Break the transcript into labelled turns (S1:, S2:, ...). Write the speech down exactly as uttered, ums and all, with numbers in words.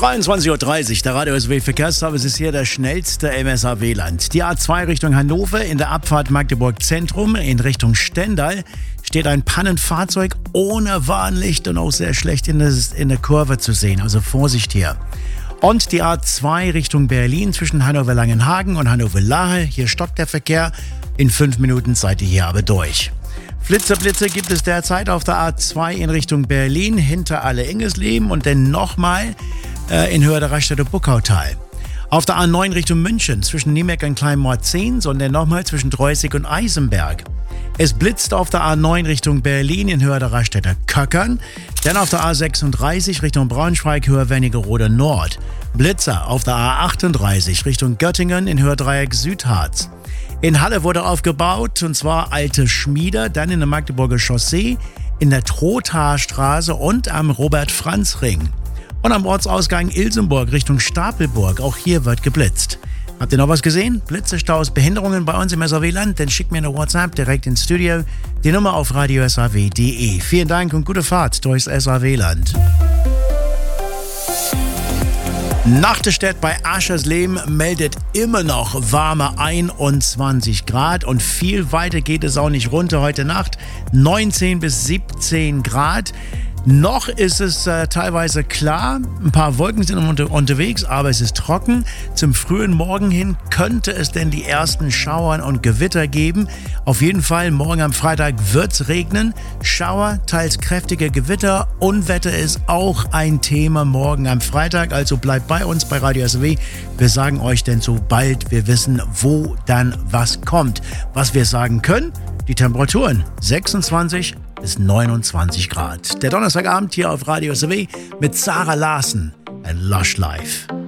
S1: dreiundzwanzig Uhr dreißig, der Radio S W Verkehrsservice ist hier der schnellste im S H W-Land. Die A zwei Richtung Hannover in der Abfahrt Magdeburg Zentrum in Richtung Stendal steht ein Pannenfahrzeug ohne Warnlicht und auch sehr schlecht in der, in der Kurve zu sehen. Also Vorsicht hier. Und die A zwei Richtung Berlin zwischen Hannover-Langenhagen und Hannover-Lahe. Hier stockt der Verkehr. In fünf Minuten seid ihr hier aber durch. Flitzer-Blitze gibt es derzeit auf der A zwei in Richtung Berlin hinter Alle-Ingesleben und dann nochmal äh, in Höhe der Raststätte Buckautal. Auf der A neun Richtung München zwischen Niemeck und Kleinmorzens und dann nochmal zwischen Dreußig und Eisenberg. Es blitzt auf der A neun Richtung Berlin in Höhe der Raststätte Köckern. Dann auf der A sechsunddreißig Richtung Braunschweig, Höhe Wernigerode Nord. Blitzer auf der A achtunddreißig Richtung Göttingen in Höhe Dreieck Südharz. In Halle wurde aufgebaut, und zwar Alte Schmieder, dann in der Magdeburger Chaussee, in der Trothaarstraße und am Robert-Franz-Ring. Und am Ortsausgang Ilsenburg Richtung Stapelburg, auch hier wird geblitzt. Habt ihr noch was gesehen? Blitze, Staus, Behinderungen bei uns im S H W-Land? Dann schickt mir eine WhatsApp direkt ins Studio. Die Nummer auf radio s h w punkt d e. Vielen Dank und gute Fahrt durchs S H W-Land. Nachterstedt bei Aschersleben meldet immer noch warme einundzwanzig Grad und viel weiter geht es auch nicht runter heute Nacht. neunzehn bis siebzehn Grad. Noch ist es äh, teilweise klar, ein paar Wolken sind unter, unterwegs, aber es ist trocken. Zum frühen Morgen hin könnte es denn die ersten Schauern und Gewitter geben. Auf jeden Fall, morgen am Freitag wird es regnen. Schauer, teils kräftige Gewitter. Unwetter ist auch ein Thema morgen am Freitag. Also bleibt bei uns bei Radio S W. Wir sagen euch denn, sobald wir wissen, wo dann was kommt. Was wir sagen können, die Temperaturen sechsundzwanzig bis neunundzwanzig Grad. Der Donnerstagabend hier auf Radio S W mit Sarah Larsen and Lush Life.